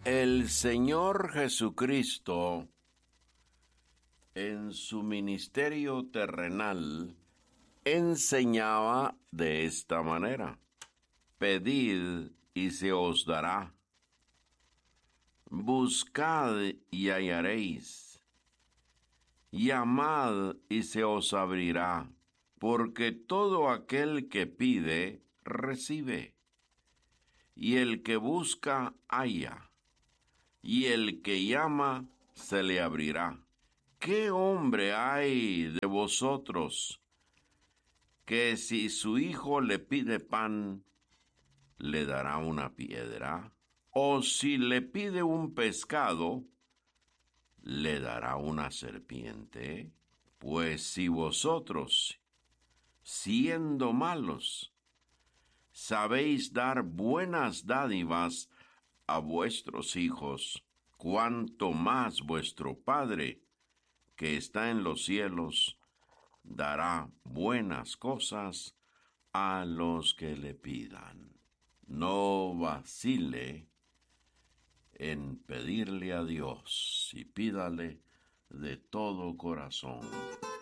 El Señor Jesucristo, en su ministerio terrenal, enseñaba de esta manera: pedid y se os dará, buscad y hallaréis, llamad y se os abrirá, porque todo aquel que pide, recibe, y el que busca, halla, y el que llama, se le abrirá. ¿Qué hombre hay de vosotros que si su hijo le pide pan, le dará una piedra? ¿O si le pide un pescado, le dará una serpiente? Pues si vosotros, siendo malos, sabéis dar buenas dádivas a vuestros hijos, cuánto más vuestro Padre, que está en los cielos, dará buenas cosas a los que le pidan. No vacile en pedirle a Dios y pídale de todo corazón.